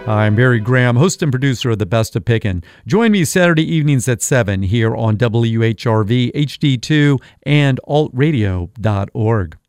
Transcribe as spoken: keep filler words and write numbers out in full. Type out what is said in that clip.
I'm Barry Graham, host and producer of The Best of Pickin'. Join me Saturday evenings at seven here on W H R V, H D two, and alt radio dot org.